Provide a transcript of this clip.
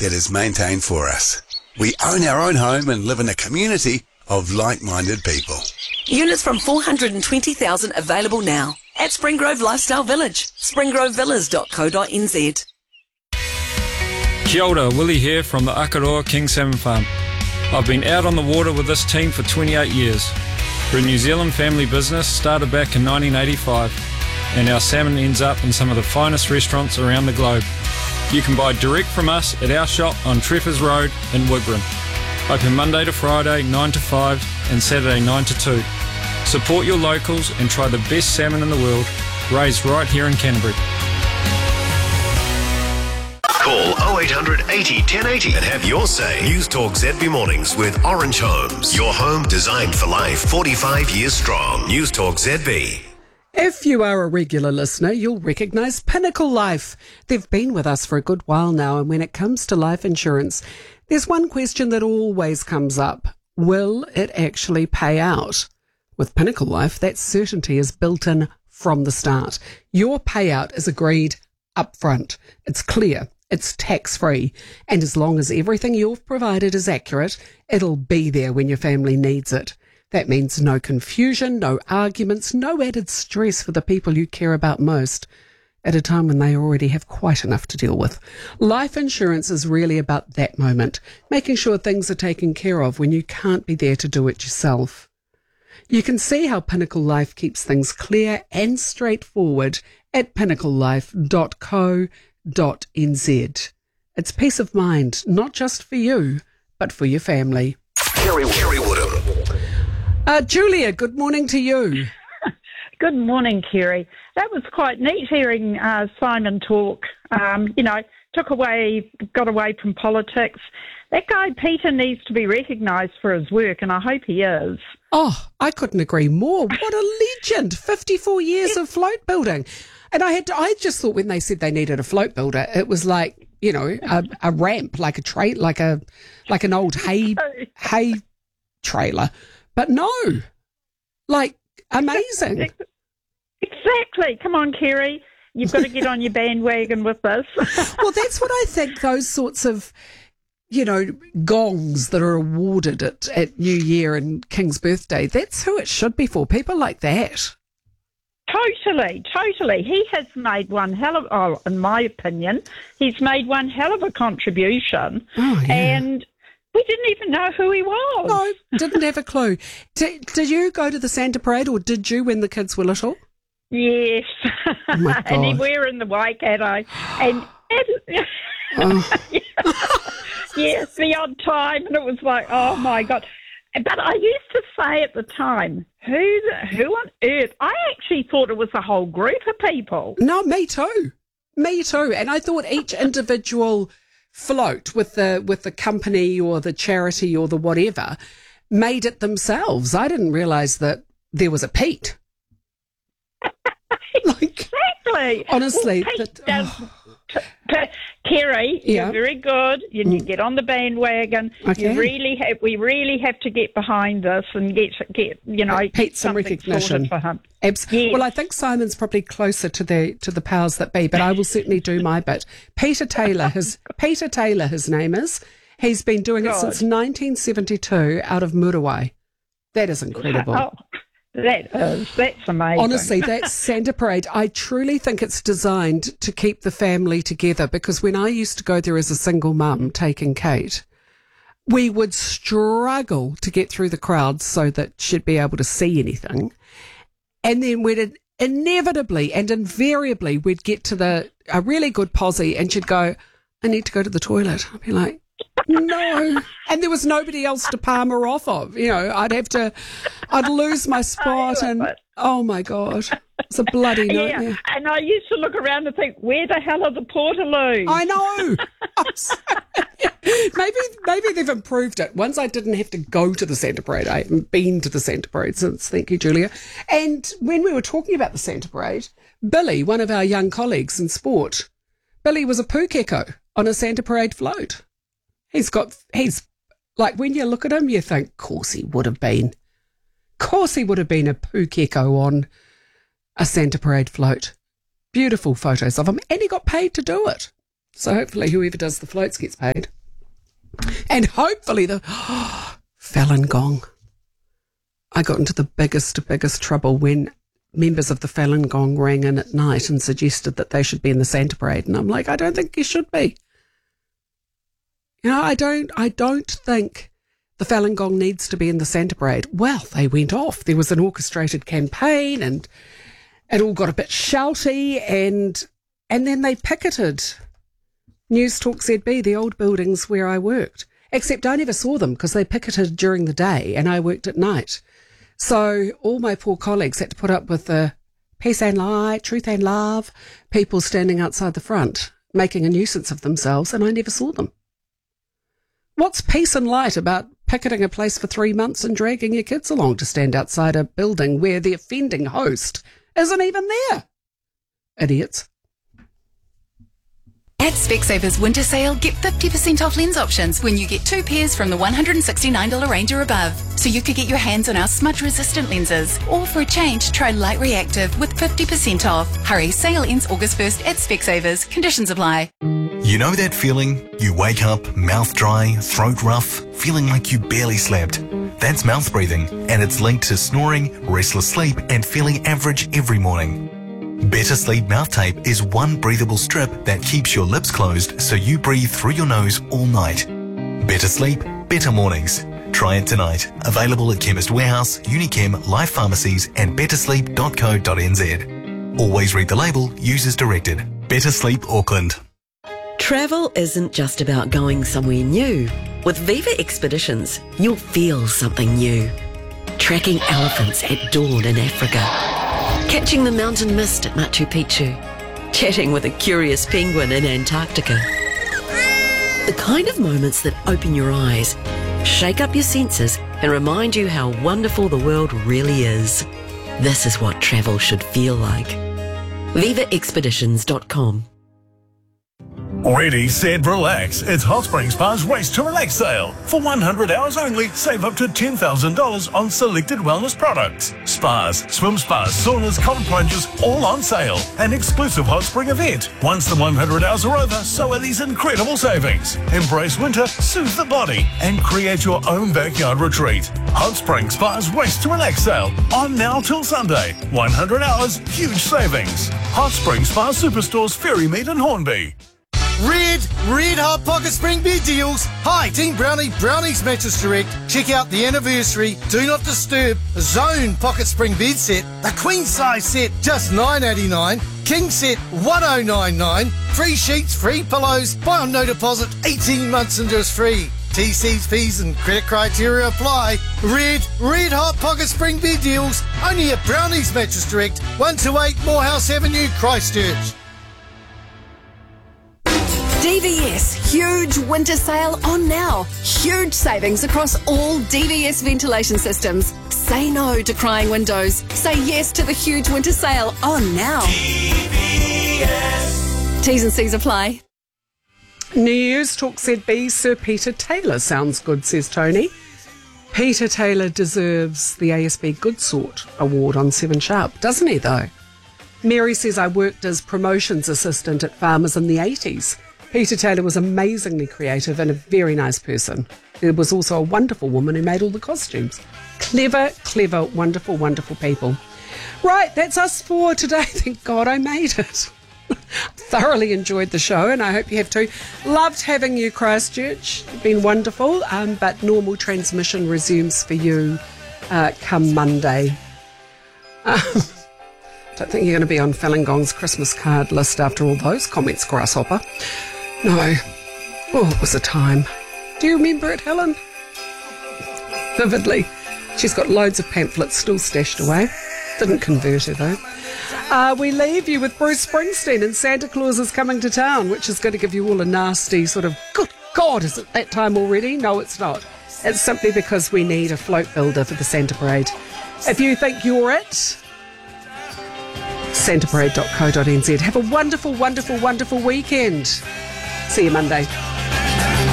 that is maintained for us. We own our own home and live in a community of like-minded people. Units from 420,000 available now at Springgrove Lifestyle Village, springgrovevillas.co.nz. Kia ora, Willie here from the Akaroa King Salmon Farm. I've been out on the water with this team for 28 years. We're a New Zealand family business started back in 1985, and our salmon ends up in some of the finest restaurants around the globe. You can buy direct from us at our shop on Treffers Road in Wigram. Open Monday to Friday 9 to 5 and Saturday 9 to 2. Support your locals and try the best salmon in the world, raised right here in Canterbury. Call 0800 80 1080 and have your say. News Talk ZB Mornings with Orange Homes. Your home designed for life, 45 years strong. News Talk ZB. If you are a regular listener, you'll recognise Pinnacle Life. They've been with us for a good while now, and when it comes to life insurance, there's one question that always comes up. Will it actually pay out? With Pinnacle Life, that certainty is built in from the start. Your payout is agreed up front. It's clear. It's tax-free, and as long as everything you've provided is accurate, it'll be there when your family needs it. That means no confusion, no arguments, no added stress for the people you care about most at a time when they already have quite enough to deal with. Life insurance is really about that moment, making sure things are taken care of when you can't be there to do it yourself. You can see how Pinnacle Life keeps things clear and straightforward at pinnaclelife.co.nz. It's peace of mind, not just for you, but for your family. Kerry Woodham. Julia, good morning to you. Good morning, Kerry. That was quite neat hearing Simon talk. Got away from politics. That guy Peter needs to be recognised for his work, and I hope he is. Oh, I couldn't agree more. What a legend! 54 years of float building. And I just thought when they said they needed a float builder, it was like, a ramp, like an old hay trailer. But no, like amazing. Exactly. Come on, Kerry. You've got to get on your bandwagon with this. Well, that's what I think. Those sorts of, gongs that are awarded at New Year and King's birthday. That's who it should be for. People like that. Totally. He has made one in my opinion, he's made one hell of a contribution. Oh, yeah. And we didn't even know who he was. No, didn't have a clue. Did you go to the Santa Parade, or did you when the kids were little? Yes. Oh my God. And he were in the Waikato. And yes, the odd time. And it was like, oh my God. But I used to say at the time, who on earth? I actually thought it was a whole group of people. No, me too. And I thought each individual float with the company or the charity or the whatever made it themselves. I didn't realise that there was a Pete. Exactly. Honestly. Kerry, yeah. You're very good. You get on the bandwagon. Okay. We really have to get behind this and get Pete some recognition for him. Yes. Well, I think Simon's probably closer to the powers that be, but I will certainly do my bit. Peter Taylor, his name is. He's been doing it since 1972 out of Muriwai. That is incredible. Oh. That's amazing. Honestly, that Santa Parade, I truly think it's designed to keep the family together, because when I used to go there as a single mum taking Kate, we would struggle to get through the crowds so that she'd be able to see anything. And then we'd inevitably and invariably we'd get to a really good posse and she'd go, I need to go to the toilet. I'd be like, no. And there was nobody else to palm her off of. I'd lose my spot and, oh my God, it's a bloody nightmare. Yeah, and I used to look around and think, where the hell are the Portaloos? I know. Maybe they've improved it. Once I didn't have to go to the Santa Parade. I haven't been to the Santa Parade since. Thank you, Julia. And when we were talking about the Santa Parade, Billy, one of our young colleagues in sport, Billy was a Pukeko on a Santa Parade float. He's like, when you look at him, you think, of course he would have been a Pukeko on a Santa Parade float. Beautiful photos of him. And he got paid to do it. So hopefully whoever does the floats gets paid. And hopefully the Falun Gong. I got into the biggest trouble when members of the Falun Gong rang in at night and suggested that they should be in the Santa Parade. And I'm like, I don't think you should be. You know, I don't think the Falun Gong needs to be in the Santa Parade. Well, they went off. There was an orchestrated campaign and it all got a bit shouty and then they picketed News Talk ZB, the old buildings where I worked. Except I never saw them because they picketed during the day and I worked at night. So all my poor colleagues had to put up with the peace and light, truth and love, people standing outside the front, making a nuisance of themselves, and I never saw them. What's peace and light about picketing a place for 3 months and dragging your kids along to stand outside a building where the offending host isn't even there? Idiots. At Specsavers Winter Sale, get 50% off lens options when you get 2 pairs from the $169 range or above. So you could get your hands on our smudge-resistant lenses. Or for a change, try Light Reactive with 50% off. Hurry, sale ends August 1st at Specsavers. Conditions apply. You know that feeling? You wake up, mouth dry, throat rough, feeling like you barely slept. That's mouth breathing, and it's linked to snoring, restless sleep, and feeling average every morning. Better Sleep Mouth Tape is one breathable strip that keeps your lips closed so you breathe through your nose all night. Better sleep, better mornings. Try it tonight. Available at Chemist Warehouse, Unichem, Life Pharmacies and bettersleep.co.nz. Always read the label, use as directed. Better Sleep Auckland. Travel isn't just about going somewhere new. With Viva Expeditions, you'll feel something new. Tracking elephants at dawn in Africa. Catching the mountain mist at Machu Picchu. Chatting with a curious penguin in Antarctica. The kind of moments that open your eyes, shake up your senses, and remind you how wonderful the world really is. This is what travel should feel like. VivaExpeditions.com. Ready, set, relax. It's Hot Spring Spa's Waste to Relax sale. For 100 hours only, save up to $10,000 on selected wellness products. Spas, swim spas, saunas, cold plunges, all on sale. An exclusive Hot Spring event. Once the 100 hours are over, so are these incredible savings. Embrace winter, soothe the body, and create your own backyard retreat. Hot Spring Spa's Waste to Relax sale. On now till Sunday. 100 hours, huge savings. Hot Spring Spa Superstores, Ferrymead and Hornby. Red Hot Pocket Spring bed deals. Hi, Team Brownie, Brownies Mattress Direct. Check out the anniversary Do Not Disturb Zone Pocket Spring bed set. The queen size set, just $9.89. King set, $1,099. Free sheets, free pillows. Buy on no deposit, 18 months interest free. TC's, fees and credit criteria apply. Red Hot Pocket Spring bed deals. Only at Brownies Mattress Direct, 128 Morehouse Avenue, Christchurch. DVS, huge winter sale on now. Huge savings across all DVS ventilation systems. Say no to crying windows. Say yes to the huge winter sale on now. DVS. T's and C's apply. News Talk ZB, Sir Peter Taylor sounds good, says Tony. Peter Taylor deserves the ASB Good Sort Award on 7 Sharp, doesn't he though? Mary says, I worked as promotions assistant at Farmers in the 80s. Peter Taylor was amazingly creative and a very nice person. There was also a wonderful woman who made all the costumes. Clever, wonderful, wonderful people. Right, that's us for today. Thank God I made it. Thoroughly enjoyed the show and I hope you have too. Loved having you, Christchurch. You've been wonderful, but normal transmission resumes for you come Monday. Don't think you're going to be on Falun Gong's Christmas card list after all those comments, Grasshopper. No. Oh, it was a time. Do you remember it, Helen? Vividly. She's got loads of pamphlets still stashed away. Didn't convert her, though. We leave you with Bruce Springsteen and Santa Claus is Coming to Town, which is going to give you all a nasty sort of, good God, is it that time already? No, it's not. It's simply because we need a float builder for the Santa Parade. If you think you're it, santaparade.co.nz. Have a wonderful, wonderful, wonderful weekend. See you Monday.